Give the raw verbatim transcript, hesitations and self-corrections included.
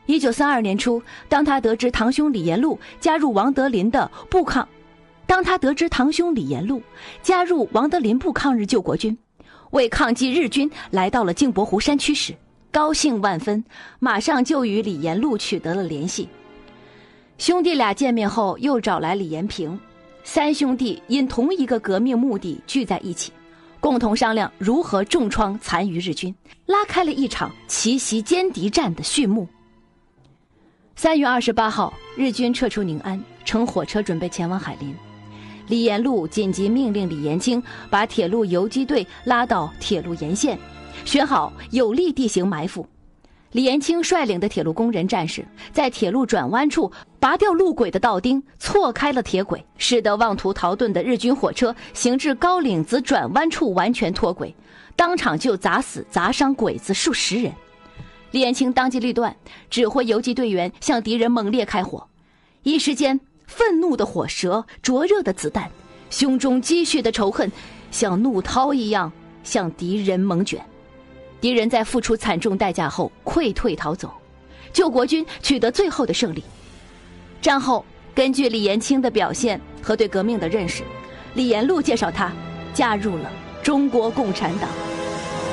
一九三二年初，当他得知堂兄李延禄加入王德林的不抗，当他得知堂兄李延禄加入王德林部抗日救国军，为抗击日军来到了镜泊湖山区时，高兴万分，马上就与李延禄取得了联系。兄弟俩见面后，又找来李延平，三兄弟因同一个革命目的聚在一起，共同商量如何重创残余日军，拉开了一场奇袭歼敌战的序幕。三月二十八号，日军撤出宁安，乘火车准备前往海林。李延禄紧急命令李延清把铁路游击队拉到铁路沿线，选好有利地形埋伏。李延清率领的铁路工人战士在铁路转弯处拔掉路轨的道钉，错开了铁轨，使得妄图逃遁的日军火车行至高岭子转弯处完全脱轨，当场就砸死砸伤鬼子数十人。李延清当机立断，指挥游击队员向敌人猛烈开火，一时间愤怒的火舌，灼热的子弹，胸中积蓄的仇恨像怒涛一样向敌人猛卷。敌人在付出惨重代价后溃退逃走，救国军取得最后的胜利。战后，根据李延清的表现和对革命的认识，李延禄介绍他加入了中国共产党。